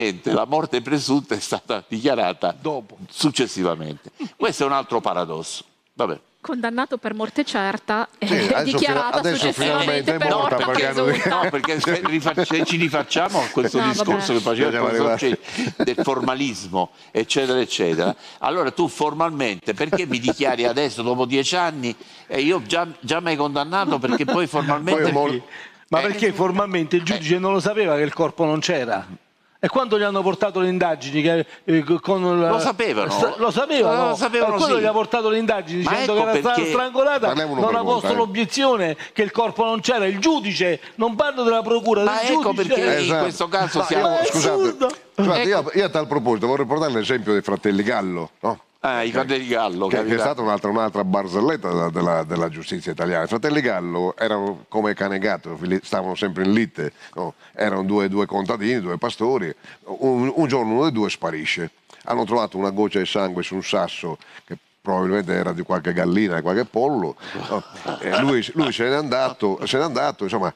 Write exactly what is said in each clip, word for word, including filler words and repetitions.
la morte presunta è stata dichiarata dopo, successivamente. Questo è un altro paradosso. Vabbè. Condannato per morte certa e sì, adesso, dichiarata adesso successivamente per morta, morte perché presunta. No, perché se, rifacci, se ci rifacciamo a questo No, discorso vabbè. che faceva il professor Cecchi del formalismo, eccetera, eccetera, allora tu formalmente perché mi dichiari adesso dopo dieci anni e io già, già mi hai condannato perché poi formalmente... poi perché? Ma eh, perché formalmente il giudice eh. non lo sapeva che il corpo non c'era? E quando gli hanno portato le indagini che, eh, con la, lo sapevano sta, lo sapevano, lo sapevano quello sì. gli ha portato le indagini ma dicendo ecco che era stata perché... strangolata, non ha posto eh. l'obiezione che il corpo non c'era, il giudice, non parlo della procura, ma del ecco giudice. perché esatto. in questo caso ma siamo... io, scusate, scusate ecco. io, io a tal proposito vorrei portare l'esempio dei fratelli Gallo, no? Ah, i fratelli Gallo, che, che è stata un'altra, un'altra barzelletta della, della, della giustizia italiana. I fratelli Gallo erano come cane e gatto, stavano sempre in lite, no? Erano due, due contadini, due pastori. Un, un giorno uno dei due sparisce. Hanno trovato una goccia di sangue su un sasso che probabilmente era di qualche gallina, di qualche pollo. No? E lui, lui se n'è andato, se n'è andato, insomma.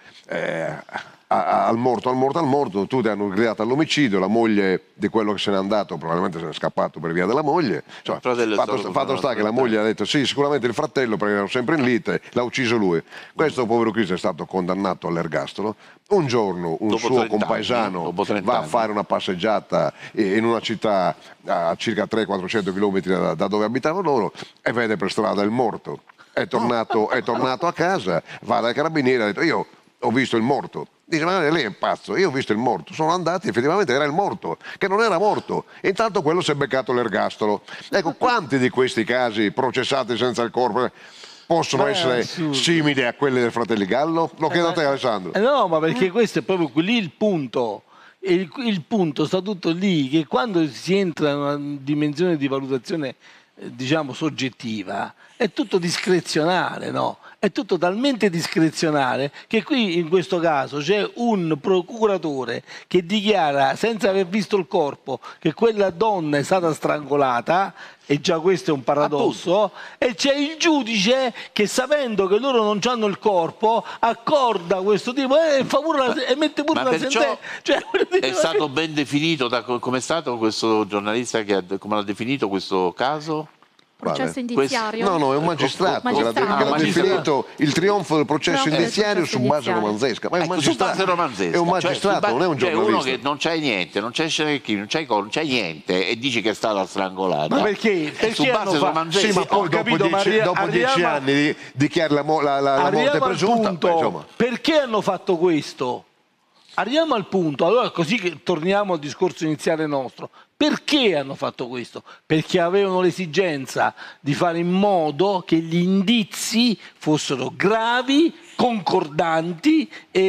Eh, al morto, al morto, al morto, tutti hanno gridato all'omicidio, la moglie di quello che se n'è andato probabilmente se n'è scappato per via della moglie, insomma, fatto, fatto sta che la moglie ha detto sì, sicuramente il fratello perché erano sempre in lite, l'ha ucciso lui. Questo povero Cristo è stato condannato all'ergastolo. Un giorno un dopo suo compaesano anni, va a fare una passeggiata in una città a circa trecento quattrocento chilometri da, da dove abitavano loro e vede per strada il morto. È tornato, è tornato a casa, va dai carabinieri e ha detto io ho visto il morto. Dice, ma lei è pazzo, io ho visto il morto. Sono andati, effettivamente era il morto, che non era morto. E intanto quello si è beccato l'ergastolo. Ecco, quanti di questi casi processati senza il corpo possono Beh, essere assurdo. simili a quelli del fratelli Gallo? Lo chiedo eh, a te, Alessandro. Eh no, ma perché questo è proprio lì il punto. Il, il punto sta tutto lì, che quando si entra in una dimensione di valutazione, eh, diciamo, soggettiva, è tutto discrezionale, no? È tutto talmente discrezionale che qui in questo caso c'è un procuratore che dichiara senza aver visto il corpo che quella donna è stata strangolata, e già questo è un paradosso, appunto. E c'è il giudice che sapendo che loro non hanno il corpo accorda questo tipo e, fa pure la, e mette pure la sentenza. Cioè, è stato ben definito da come è stato questo giornalista che ha, come l'ha definito questo caso? Processo indiziario? No, no, è un magistrato, magistrato. che l'ha ah, definito il trionfo del processo no, indiziario su base romanzesca. Ma è un ecco, su base romanzesca. È un magistrato, cioè, non è un cioè giornalista. uno che non c'è niente, non c'è scenecchio, non c'è non c'è niente e dici che è stata strangolata. Ma perché? Perché su base romanzesca. Sì, ma poi dopo, capito, dieci, ma dopo dieci anni di, dichiari la, la, la, la morte presunta. Punto, beh, insomma. Perché hanno fatto questo? Arriviamo al punto, allora così che torniamo al discorso iniziale nostro. Perché hanno fatto questo? Perché avevano l'esigenza di fare in modo che gli indizi fossero gravi, concordanti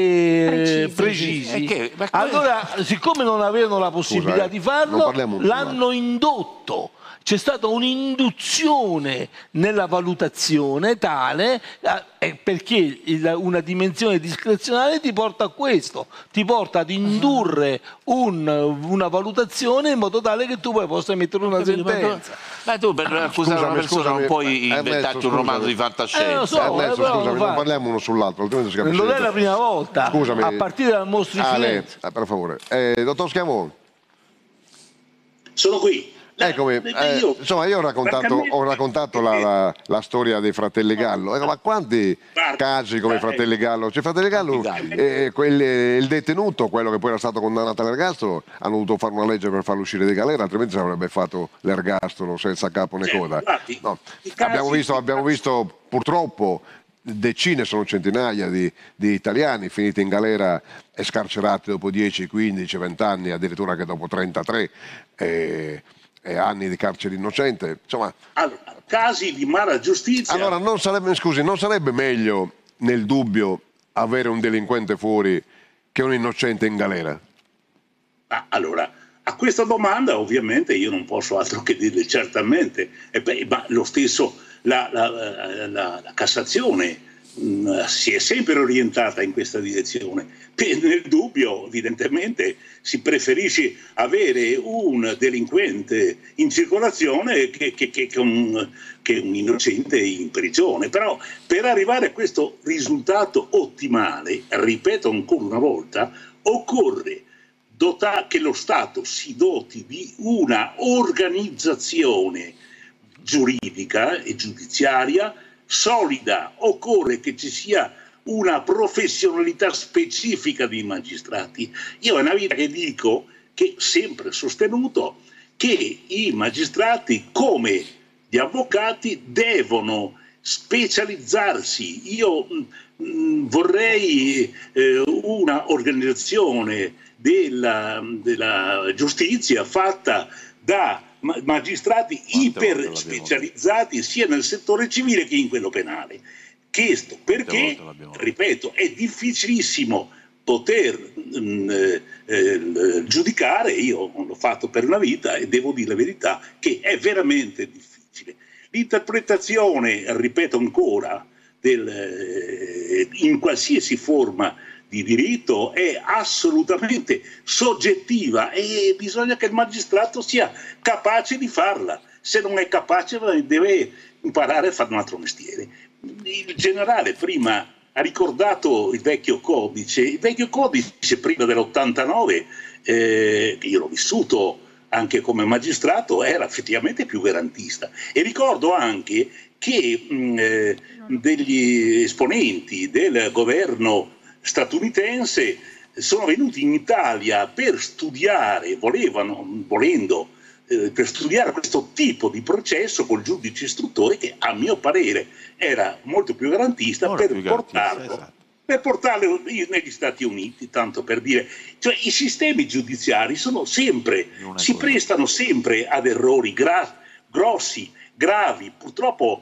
e precisi. precisi. Che, allora, siccome non avevano la possibilità Scusa, di farlo, l'hanno di indotto. C'è stata un'induzione nella valutazione tale eh, perché il, una dimensione discrezionale ti porta a questo, ti porta ad indurre un, una valutazione in modo tale che tu poi possa mettere una sentenza. Ma tu per accusare una persona scusami, non puoi inventarti un romanzo di fantascienza. Eh, lo so, Ernesto, eh, scusami, non parliamo uno sull'altro, altrimenti si capisce. Non è la prima volta, scusami, a partire dal mostro di Firenze. Eh, per favore. Eh, dottor Schiavone. Sono qui. Eccomi, eh, io, insomma io ho raccontato, ho raccontato la, la, la storia dei fratelli Gallo, ecco, ma quanti casi come i fratelli Gallo? Cioè, fratelli Gallo, eh, quelli, il detenuto, quello che poi era stato condannato all'ergastolo, hanno dovuto fare una legge per farlo uscire di galera, altrimenti si avrebbe fatto l'ergastolo senza capo né coda. No. Abbiamo visto, abbiamo visto purtroppo decine, sono centinaia di, di italiani finiti in galera e scarcerati dopo dieci, quindici, venti anni, addirittura che dopo trentatré. Eh, anni di carcere innocente, insomma. Allora, casi di mala giustizia. Allora, non sarebbe, scusi, non sarebbe meglio, nel dubbio, avere un delinquente fuori che un innocente in galera? Ah, allora, a questa domanda ovviamente io non posso altro che dirle certamente, e beh, ma lo stesso, la, la, la, la, la Cassazione mh, si è sempre orientata in questa direzione. Nel dubbio, evidentemente, si preferisce avere un delinquente in circolazione che, che, che, che, un, che un innocente in prigione. Però per arrivare a questo risultato ottimale, ripeto ancora una volta, occorre dota- che lo Stato si doti di una organizzazione giuridica e giudiziaria solida. Occorre che ci sia una professionalità specifica dei magistrati. Io è una vita che dico, che sempre sostenuto, che i magistrati come gli avvocati devono specializzarsi. Io mh, vorrei eh, una organizzazione della, della giustizia fatta da magistrati iper specializzati sia nel settore civile che in quello penale. Questo perché, ripeto, è difficilissimo poter mh, eh, giudicare. Io l'ho fatto per una vita e devo dire la verità che è veramente difficile. L'interpretazione, ripeto ancora, del, eh, in qualsiasi forma di diritto è assolutamente soggettiva e bisogna che il magistrato sia capace di farla. Se non è capace deve imparare a fare un altro mestiere. Il generale prima ha ricordato il vecchio codice. Il vecchio codice prima dell'ottantanove, eh, che io l'ho vissuto anche come magistrato, era effettivamente più garantista. E ricordo anche che mh, eh, degli esponenti del governo statunitense sono venuti in Italia per studiare, volevano, volendo, eh, per studiare questo tipo di processo col giudice istruttore che a mio parere era molto più garantista, molto per, più portarlo, esatto. per portarlo negli Stati Uniti, tanto per dire. Cioè i sistemi giudiziari sono sempre, si così. prestano sempre ad errori gra- grossi, gravi, purtroppo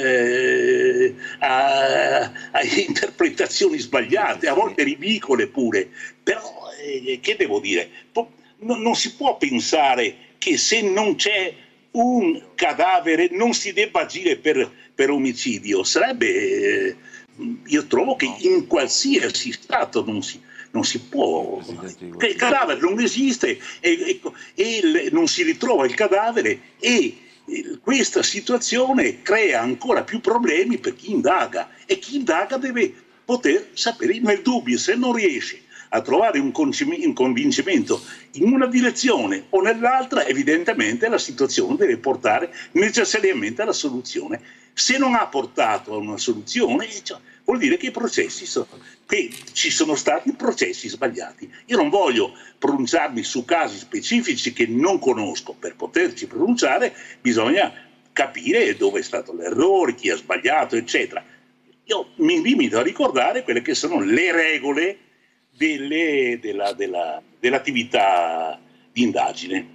Eh, a, a interpretazioni sbagliate, a volte ridicole pure, però eh, che devo dire, po- no, non si può pensare che se non c'è un cadavere non si debba agire per, per omicidio. Sarebbe eh, io trovo che in qualsiasi stato non si, non si può, che il cadavere non esiste e, e, e il, non si ritrova il cadavere e questa situazione crea ancora più problemi per chi indaga e chi indaga deve poter sapere. Nel dubbio, se non riesce a trovare un convincimento in una direzione o nell'altra, evidentemente la situazione deve portare necessariamente alla soluzione. Se non ha portato a una soluzione, cioè, vuol dire che i processi sono, che ci sono stati processi sbagliati. Io non voglio pronunciarmi su casi specifici che non conosco. Per poterci pronunciare bisogna capire dove è stato l'errore, chi ha sbagliato, eccetera. Io mi limito a ricordare quelle che sono le regole delle, della, della, dell'attività di indagine.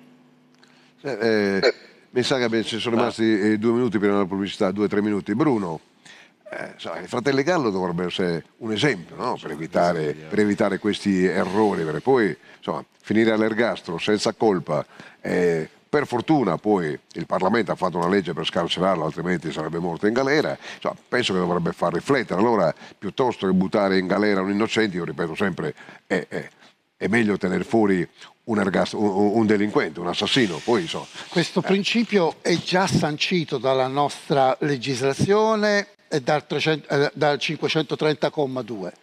Eh, eh, mi sa che ci sono rimasti eh, due minuti prima della pubblicità, due o tre minuti. Bruno, eh, so, i Fratelli Gallo dovrebbero essere un esempio, no? per, evitare, per evitare questi errori, perché poi insomma, finire all'ergastolo senza colpa, eh, per fortuna poi il Parlamento ha fatto una legge per scarcerarlo, altrimenti sarebbe morto in galera. Insomma, penso che dovrebbe far riflettere. Allora, piuttosto che buttare in galera un innocente, io ripeto sempre, è, è, è meglio tenere fuori un, ergast- un, un delinquente, un assassino. Poi, so, Questo eh. principio è già sancito dalla nostra legislazione e dal, trecento, eh, dal cinquecentotrenta comma due.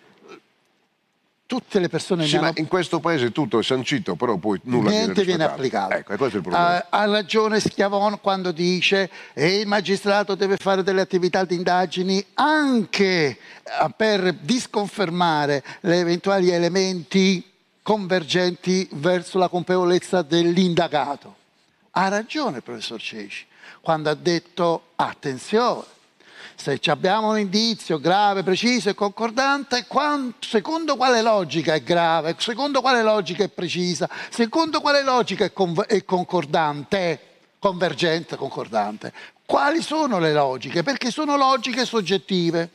Tutte le persone sì, ne ma hanno... in questo paese tutto è sancito, però poi nulla niente viene, viene applicato. Ecco, questo è il problema. Uh, ha ragione Schiavon quando dice che il magistrato deve fare delle attività di indagini anche uh, per disconfermare le eventuali elementi convergenti verso la colpevolezza dell'indagato. Ha ragione il professor Ceci quando ha detto attenzione, se abbiamo un indizio grave, preciso e concordante, quanto, secondo quale logica è grave, secondo quale logica è precisa, secondo quale logica è, con, è concordante, convergente, concordante. Quali sono le logiche? Perché sono logiche soggettive.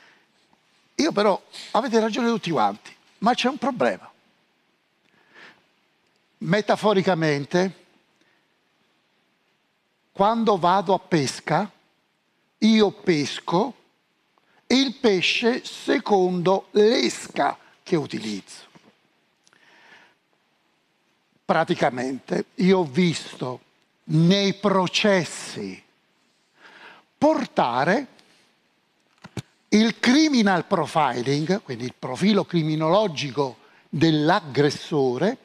Io però, avete ragione tutti quanti, ma c'è un problema. Metaforicamente, quando vado a pesca, io pesco il pesce secondo l'esca che utilizzo. Praticamente io ho visto nei processi portare il criminal profiling, quindi il profilo criminologico dell'aggressore,